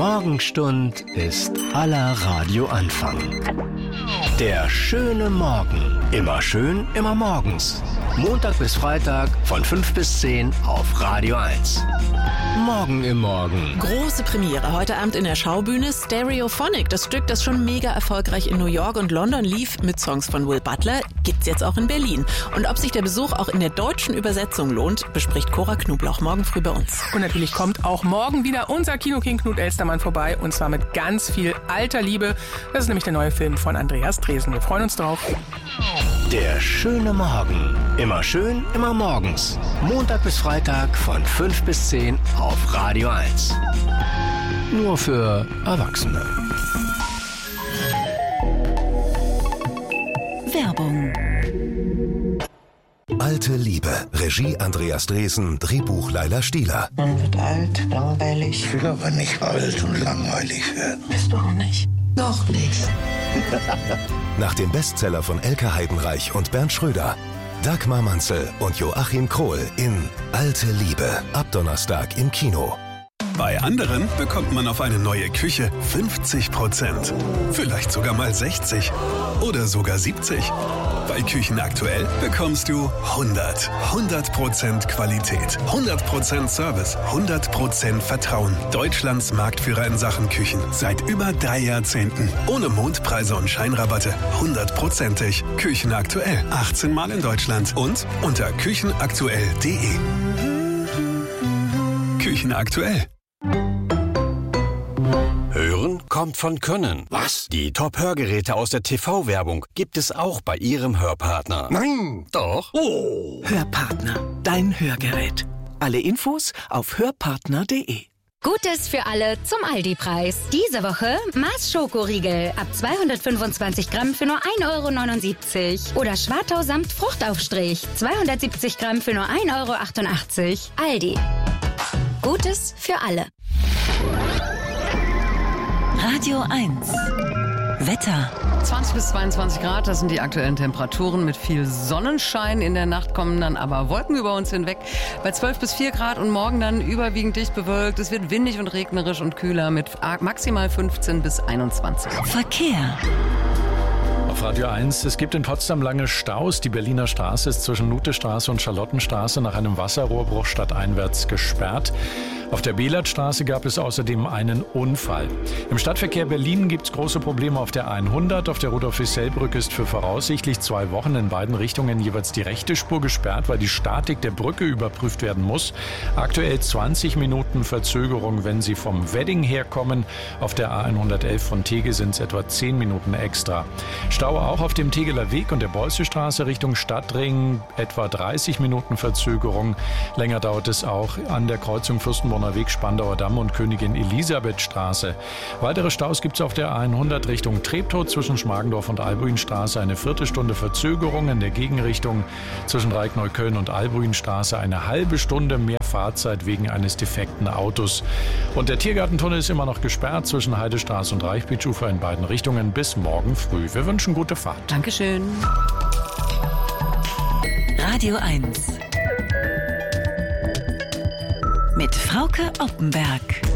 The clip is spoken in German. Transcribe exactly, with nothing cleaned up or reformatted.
Morgenstund ist aller Radioanfang. Der schöne Morgen. Immer schön, immer morgens. Montag bis Freitag von fünf bis zehn auf Radio eins. Morgen im Morgen. Große Premiere heute Abend in der Schaubühne. Stereophonic, das Stück, das schon mega erfolgreich in New York und London lief mit Songs von Will Butler, gibt's jetzt auch in Berlin. Und ob sich der Besuch auch in der deutschen Übersetzung lohnt, bespricht Cora Knoblauch morgen früh bei uns. Und natürlich kommt auch morgen wieder unser Kinoking Knut Elstermann vorbei, und zwar mit ganz viel alter Liebe. Das ist nämlich der neue Film von Andreas Dresen. Wir freuen uns drauf. Der schöne Morgen. Immer schön, immer morgens. Montag bis Freitag von fünf bis zehn auf Radio eins. Nur für Erwachsene. Werbung. Alte Liebe. Regie Andreas Dresen, Drehbuch Laila Stieler. Man wird alt, langweilig. Ich will aber nicht alt und langweilig werden. Bist du auch nicht? Noch nicht. Nach dem Bestseller von Elke Heidenreich und Bernd Schröder. Dagmar Manzel und Joachim Krohl in Alte Liebe. Ab Donnerstag im Kino. Bei anderen bekommt man auf eine neue Küche fünfzig Prozent. Vielleicht sogar mal sechzig oder sogar siebzig. Bei Küchen aktuell bekommst du hundert. hundert Prozent Qualität, hundert Prozent Service, hundert Prozent Vertrauen. Deutschlands Marktführer in Sachen Küchen. Seit über drei Jahrzehnten. Ohne Mondpreise und Scheinrabatte. hundertprozentig. Küchen aktuell. achtzehn Mal in Deutschland. Und unter küchenaktuell punkt de. Küchen aktuell. Hören kommt von Können. Was? Die Top-Hörgeräte aus der T V-Werbung gibt es auch bei Ihrem Hörpartner. Nein! Doch. Oh! Hörpartner, dein Hörgerät. Alle Infos auf hörpartner punkt de. Gutes für alle zum Aldi-Preis. Diese Woche Mars Schokoriegel ab zweihundertfünfundzwanzig Gramm für nur ein Euro neunundsiebzig. Oder Schwartau samt Fruchtaufstrich zweihundertsiebzig Gramm für nur ein Euro achtundachtzig. Aldi. Gutes für alle. Radio eins. Wetter. zwanzig bis zweiundzwanzig Grad, das sind die aktuellen Temperaturen mit viel Sonnenschein. In der Nacht kommen dann aber Wolken über uns hinweg. Bei zwölf bis vier Grad und morgen dann überwiegend dicht bewölkt. Es wird windig und regnerisch und kühler mit maximal fünfzehn bis einundzwanzig. Verkehr. Auf Radio eins, es gibt in Potsdam lange Staus. Die Berliner Straße ist zwischen Nutestraße und Charlottenstraße nach einem Wasserrohrbruch stadteinwärts gesperrt. Auf der Belandstraße gab es außerdem einen Unfall. Im Stadtverkehr Berlin gibt es große Probleme auf der hundert. Auf der Rudolf-Wissell-Brücke ist für voraussichtlich zwei Wochen in beiden Richtungen jeweils die rechte Spur gesperrt, weil die Statik der Brücke überprüft werden muss. Aktuell zwanzig Minuten Verzögerung, wenn Sie vom Wedding herkommen. Auf der hundertelf von Tegel sind es etwa zehn Minuten extra. Stau auch auf dem Tegeler Weg und der Bolzstraße Richtung Stadtring. Etwa dreißig Minuten Verzögerung. Länger dauert es auch an der Kreuzung Fürstenborn Weg, Spandauer Damm und Königin Elisabethstraße. Weitere Staus gibt es auf der hundert Richtung Treptow zwischen Schmargendorf und Albuinstraße. Eine Viertelstunde Verzögerung in der Gegenrichtung zwischen Reikneukölln und Albuinstraße. Eine halbe Stunde mehr Fahrzeit wegen eines defekten Autos. Und der Tiergartentunnel ist immer noch gesperrt zwischen Heidestraße und Reichbeetufer in beiden Richtungen bis morgen früh. Wir wünschen gute Fahrt. Dankeschön. Radio eins. Mit Frauke Oppenberg.